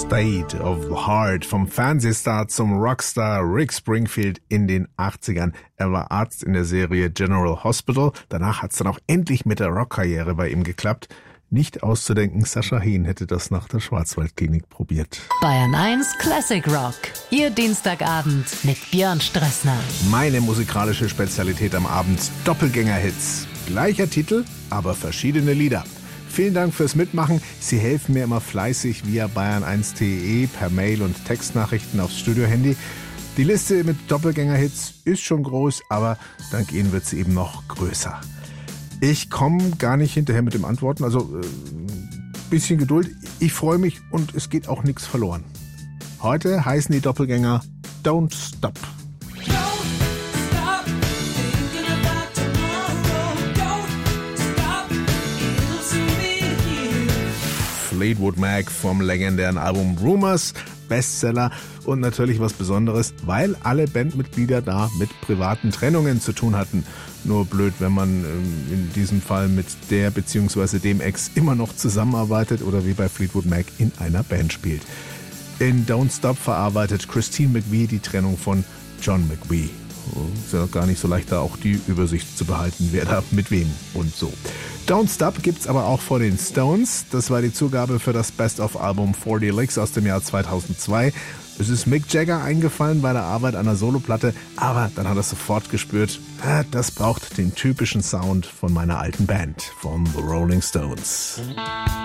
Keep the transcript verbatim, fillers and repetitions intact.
State of the Heart, vom Fernsehstar zum Rockstar Rick Springfield in den achtzigern. Er war Arzt in der Serie General Hospital. Danach hat's dann auch endlich mit der Rockkarriere bei ihm geklappt. Nicht auszudenken, Sascha Hehn hätte das nach der Schwarzwaldklinik probiert. Bayern eins Classic Rock. Ihr Dienstagabend mit Björn Strössner. Meine musikalische Spezialität am Abend: Doppelgänger-Hits. Gleicher Titel, aber verschiedene Lieder. Vielen Dank fürs Mitmachen. Sie helfen mir immer fleißig via bayern eins punkt de per Mail und Textnachrichten aufs Studiohandy. Die Liste mit Doppelgänger-Hits ist schon groß, aber dank Ihnen wird sie eben noch größer. Ich komme gar nicht hinterher mit dem Antworten, also äh, bisschen Geduld. Ich freue mich und es geht auch nichts verloren. Heute heißen die Doppelgänger Don't Stop. Fleetwood Mac vom legendären Album Rumours, Bestseller und natürlich was Besonderes, weil alle Bandmitglieder da mit privaten Trennungen zu tun hatten. Nur blöd, wenn man ähm, in diesem Fall mit der bzw. dem Ex immer noch zusammenarbeitet oder wie bei Fleetwood Mac in einer Band spielt. In Don't Stop verarbeitet Christine McVie die Trennung von John McVie. Ist ja gar nicht so leicht, da auch die Übersicht zu behalten, wer da mit wem und so. Don't Stop gibt's aber auch von den Stones. Das war die Zugabe für das Best-of-Album vierzig Licks aus dem Jahr zweitausendzwei. Es ist Mick Jagger eingefallen bei der Arbeit an der Soloplatte, aber dann hat er sofort gespürt, das braucht den typischen Sound von meiner alten Band, von The Rolling Stones.